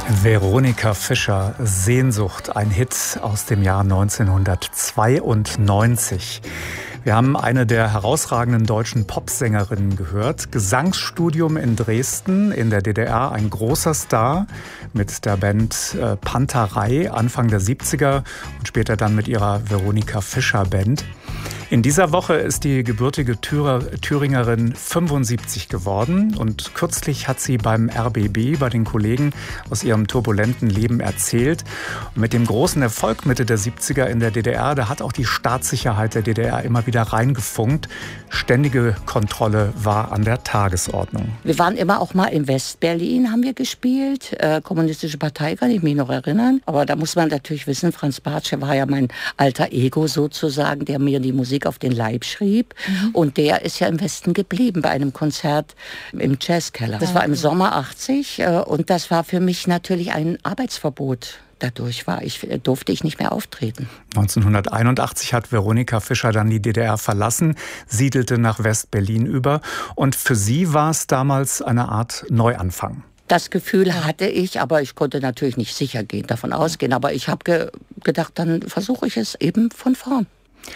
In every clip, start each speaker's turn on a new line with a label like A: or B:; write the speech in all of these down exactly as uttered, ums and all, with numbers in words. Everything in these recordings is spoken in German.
A: Veronika Fischer, Sehnsucht, ein Hit aus dem Jahr neunzehnhundertzweiundneunzig. Wir haben eine der herausragenden deutschen Popsängerinnen gehört. Gesangsstudium in Dresden, in der D D R, ein großer Star mit der Band äh, Panterei Anfang der siebziger und später dann mit ihrer Veronika Fischer Band. In dieser Woche ist die gebürtige Thürer, Thüringerin fünfundsiebzig geworden und kürzlich hat sie beim R B B, bei den Kollegen, aus ihrem turbulenten Leben erzählt. Und mit dem großen Erfolg Mitte der siebziger in der D D R, da hat auch die Staatssicherheit der D D R immer wieder reingefunkt. Ständige Kontrolle war an der Tagesordnung.
B: Wir waren immer auch mal in West-Berlin, haben wir gespielt. Äh, Kommunistische Partei, kann ich mich noch erinnern. Aber da muss man natürlich wissen, Franz Bartsch war ja mein alter Ego sozusagen, der mir die Musik auf den Leib schrieb. Mhm. Und der ist ja im Westen geblieben bei einem Konzert im Jazzkeller. Das war im Sommer achtzig äh, und das war für mich natürlich ein Arbeitsverbot. Dadurch war ich, durfte ich nicht mehr auftreten.
A: neunzehnhunderteinundachtzig hat Veronika Fischer dann die D D R verlassen, siedelte nach West-Berlin über. Und für sie war es damals eine Art Neuanfang.
B: Das Gefühl hatte ich, aber ich konnte natürlich nicht sicher gehen, davon ausgehen. Aber ich habe ge- gedacht, dann versuche ich es eben von vorn.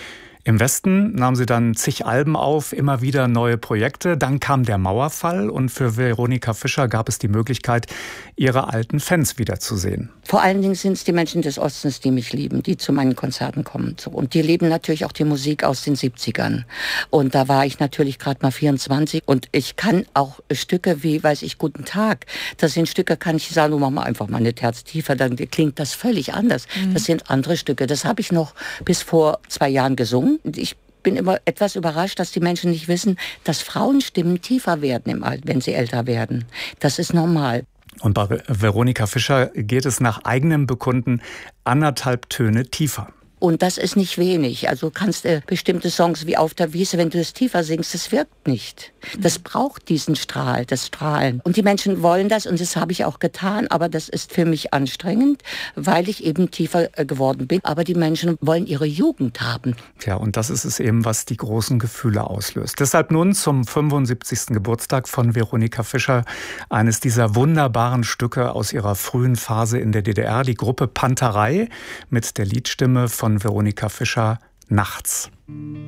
A: Im Westen nahm sie dann zig Alben auf, immer wieder neue Projekte. Dann kam der Mauerfall und für Veronika Fischer gab es die Möglichkeit, ihre alten Fans wiederzusehen.
B: Vor allen Dingen sind es die Menschen des Ostens, die mich lieben, die zu meinen Konzerten kommen. Und die lieben natürlich auch die Musik aus den siebzigern. Und da war ich natürlich gerade mal vierundzwanzig. Und ich kann auch Stücke wie, weiß ich, Guten Tag. Das sind Stücke, kann ich sagen, du mach mal einfach mal eine Terz tiefer, dann klingt das völlig anders. Mhm. Das sind andere Stücke. Das habe ich noch bis vor zwei Jahren gesungen. Ich bin immer etwas überrascht, dass die Menschen nicht wissen, dass Frauenstimmen tiefer werden im Alter, wenn sie älter werden. Das ist normal.
A: Und bei Veronika Fischer geht es nach eigenem Bekunden anderthalb Töne tiefer.
B: Und das ist nicht wenig. Also kannst du bestimmte Songs wie Auf der Wiese, wenn du es tiefer singst, das wirkt nicht. Das braucht diesen Strahl, das Strahlen. Und die Menschen wollen das und das habe ich auch getan. Aber das ist für mich anstrengend, weil ich eben tiefer geworden bin. Aber die Menschen wollen ihre Jugend haben.
A: Tja, und das ist es eben, was die großen Gefühle auslöst. Deshalb nun zum fünfundsiebzigsten Geburtstag von Veronika Fischer eines dieser wunderbaren Stücke aus ihrer frühen Phase in der D D R, die Gruppe Panterei mit der Liedstimme von Veronika Fischer, Nachts.